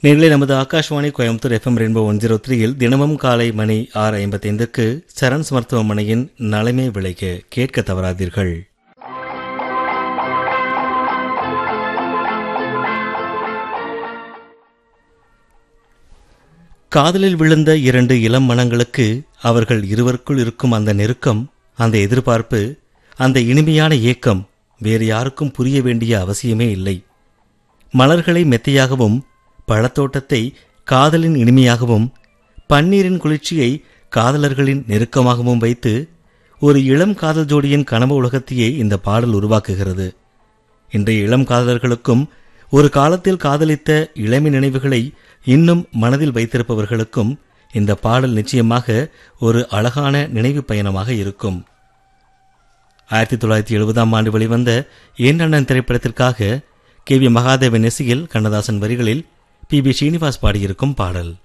நேரிலே நமது Akashvani Coimbatore FM rainbow 103 தினமும் காலை மணி 6:55 சரண்ஸ் மருத்துவமனையின் நலமே விளைக கேட்க தவறாதீர்கள். காதலில் விழுந்த இரண்டு இளம் மனங்களுக்கு அவர்கள் இருவருக்குள் இருக்கும் அந்த நெருக்கம், அந்த எதிர்பார்ப்பு, அந்த இனிமையான ஏக்கம் வேறு யாருக்கும் புரிய வேண்டிய அவசியமே இல்லை. மலர்களை மெத்தையாகவும், பழத்தோட்டத்தை காதலின் இனிமையாகவும், பன்னீரின் குளிர்ச்சியை காதலர்களின் நெருக்கமாகவும் வைத்து ஒரு இளம் காதல் ஜோடியின் கனவு உலகத்தையே இந்த பாடல் உருவாக்குகிறது. இன்றைய இளம் காதலர்களுக்கும், ஒரு காலத்தில் காதலித்த இளமை நினைவுகளை இன்னும் மனதில் வைத்திருப்பவர்களுக்கும் இந்த பாடல் நிச்சயமாக ஒரு அழகான நினைவு பயணமாக இருக்கும். 1970 வெளிவந்த என் அண்ணன் திரைப்படத்திற்காக KV மகாதேவன் இசையில் கண்ணதாசன் வரிகளில் PB ஸ்ரீனிவாஸ் பாடியிருக்கும் பாடல்.